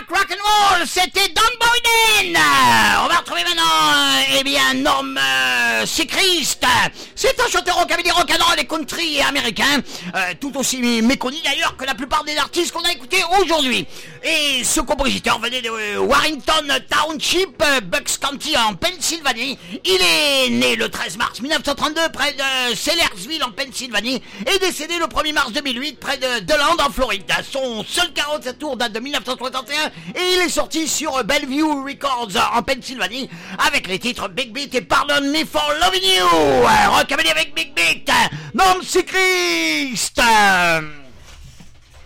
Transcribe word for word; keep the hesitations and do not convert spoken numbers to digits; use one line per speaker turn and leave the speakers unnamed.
rock'n'roll, c'était Don Boyden. Euh, on va retrouver maintenant, euh, eh bien, Norm euh, Seacrest. C'est un chanteur rockabilly, rock'n'roll et country américain, euh, tout aussi méconnu d'ailleurs que la plupart des artistes qu'on a écoutés aujourd'hui. Et ce compositeur venait de euh, Warrington Township, euh, Bucks County en Pennsylvanie. Il est né le treize mars mille neuf cent trente-deux près de Sellersville en Pennsylvanie et décédé le premier mars deux mille huit près de DeLand en Floride. Son seul quarante-sept tours date de mille neuf cent soixante et un et il est sorti sur Bellevue Records en Pennsylvanie avec les titres Big Beat et Pardon Me for Loving You. Rockabilly avec Big Beat, Norm Seacrest.